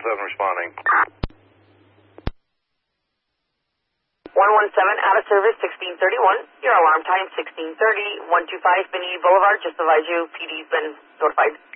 responding. 117 out of service, 1631. Your alarm time, 1630, 125 Benny Boulevard. Just advise you, PD's been notified.